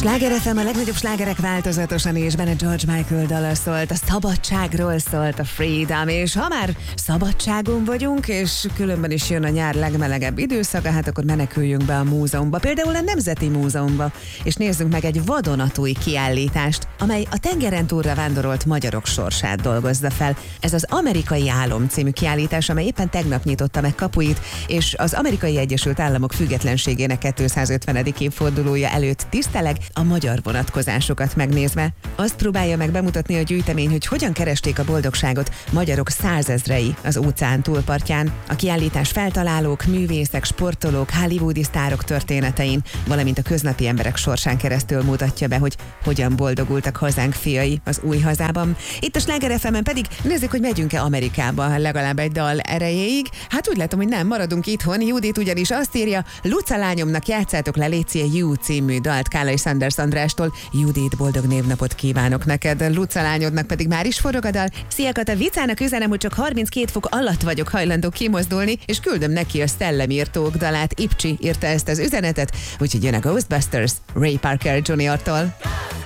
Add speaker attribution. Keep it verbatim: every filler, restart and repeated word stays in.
Speaker 1: Sláger ef em, a legnagyobb slágerek változatosan, és benne George Michael dala szólt, a szabadságról szólt, a freedom, és ha már szabadságon vagyunk, és különben is jön a nyár legmelegebb időszaka, hát akkor meneküljünk be a múzeumba, például a Nemzeti Múzeumba, és nézzünk meg egy vadonatúj kiállítást, amely a tengeren túlra vándorolt magyarok sorsát dolgozza fel. Ez az Amerikai Álom című kiállítás, amely éppen tegnap nyitotta meg kapuit, és az Amerikai Egyesült Államok függetlenségének kétszázötvenedik évfordulója előtt tiszteleg, a magyar vonatkozásokat megnézve. Azt próbálja meg bemutatni a gyűjtemény, hogy hogyan keresték a boldogságot magyarok százezrei az óceán túlpartján. A kiállítás feltalálók, művészek, sportolók, hollywoodi sztárok történetein, valamint a köznapi emberek sorsán keresztül mutatja be, hogy hogyan boldogultak hazánk fiai az új hazában. Itt a Sláger ef em-en pedig nézzük, hogy megyünk-e Amerikába legalább egy dal erejéig. Hát úgy látom, hogy nem, maradunk itthon. Judit ugyanis azt írja: Luca lányomnak játszátok le léci a You című dalt Kálai Sanders Andrástól. Judit, boldog névnapot kívánok neked. Luca lányodnak pedig már is forog a dal. Szia Kata, Vicának üzenem, hogy csak harminckét fok alatt vagyok hajlandó kimozdulni, és küldöm neki a Szellemírtók dalát. Ipcsi írta ezt az üzenetet, úgyhogy jön a Ghostbusters Ray Parker juniortól.